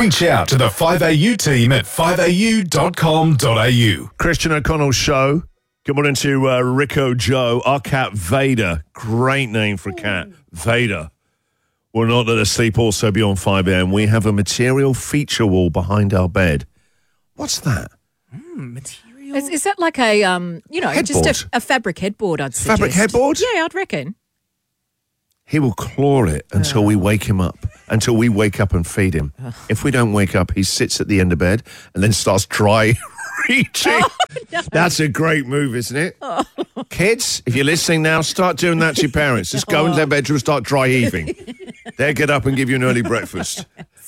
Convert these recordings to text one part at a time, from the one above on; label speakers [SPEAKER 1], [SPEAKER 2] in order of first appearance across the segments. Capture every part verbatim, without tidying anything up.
[SPEAKER 1] Reach out to the five A U team at five a u dot com dot a u.
[SPEAKER 2] Christian O'Connell Show. Good morning to uh, Rico Joe, our cat Vader. Great name for a cat, Vader. Will not let us sleep also be on five a.m. We have a material feature wall behind our bed. What's that?
[SPEAKER 3] Mm, material?
[SPEAKER 4] Is, is that like a, um, you know,
[SPEAKER 2] Headboard.
[SPEAKER 4] just a, a fabric headboard, I'd suggest.
[SPEAKER 2] Fabric headboard?
[SPEAKER 4] Yeah, I'd reckon.
[SPEAKER 2] He will claw it until we wake him up, until we wake up and feed him. If we don't wake up, he sits at the end of bed and then starts dry reaching.
[SPEAKER 4] Oh, no.
[SPEAKER 2] That's a great move, isn't it?
[SPEAKER 4] Oh.
[SPEAKER 2] Kids, if you're listening now, start doing that to your parents. Just go into their bedroom and start dry heaving. They'll get up and give you an early breakfast.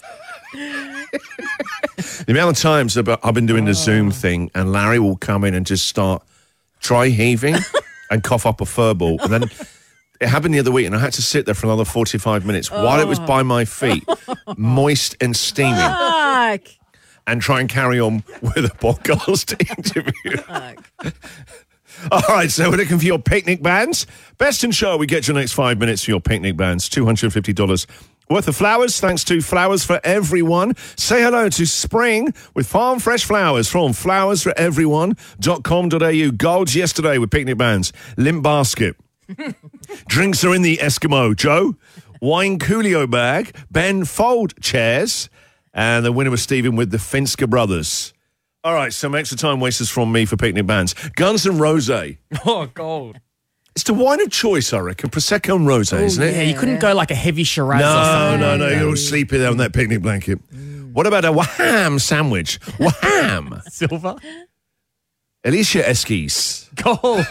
[SPEAKER 2] The amount of times I've been doing the Zoom thing and Larry will come in and just start dry heaving and cough up a fur ball. And then it happened the other week and I had to sit there for another forty-five minutes oh. while it was by my feet, moist and steaming.
[SPEAKER 4] Fuck.
[SPEAKER 2] And try and carry on with a podcast interview. All right, so we're looking for your picnic bands. Best in show, we get your next five minutes for your picnic bands. two hundred fifty dollars worth of flowers, thanks to Flowers for Everyone. Say hello to spring with farm fresh flowers from flowers for everyone dot com dot a u. Golds yesterday with picnic bands. Limp basket. Drinks are in the Eskimo, Joe. Wine Coolio bag. Ben fold chairs. And the winner was Stephen with the Finska Brothers. All right, some extra time wasters from me for picnic bands. Guns and Rosé.
[SPEAKER 3] Oh, gold.
[SPEAKER 2] It's the wine of choice, I reckon. Prosecco and Rosé,
[SPEAKER 3] oh,
[SPEAKER 2] isn't it?
[SPEAKER 3] Yeah, you couldn't go like a heavy Shiraz or
[SPEAKER 2] No,
[SPEAKER 3] something.
[SPEAKER 2] no, no. You're all sleepy there on that picnic blanket. Mm. What about a Wham sandwich? Wham.
[SPEAKER 3] Silver.
[SPEAKER 2] Alicia Eskies.
[SPEAKER 3] Gold.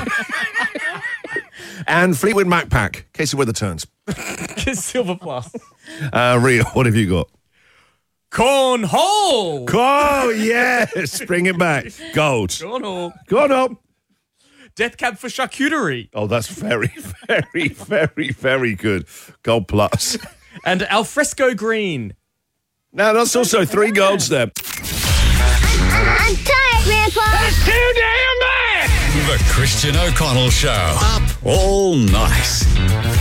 [SPEAKER 2] And Fleetwood Mac Pack, in case the weather turns.
[SPEAKER 3] Silver plus.
[SPEAKER 2] Uh, Rio, what have you got?
[SPEAKER 3] Cornhole.
[SPEAKER 2] Oh, yes. Bring it back. Gold.
[SPEAKER 3] Cornhole.
[SPEAKER 2] Go on up.
[SPEAKER 3] Death cab for charcuterie.
[SPEAKER 2] Oh, that's very, very, very, very good. Gold plus.
[SPEAKER 3] And alfresco green.
[SPEAKER 2] Now, that's also three golds there.
[SPEAKER 5] I'm tired, Grandpa.
[SPEAKER 1] That's too damn bad!
[SPEAKER 6] The Christian O'Connell Show. Up all night.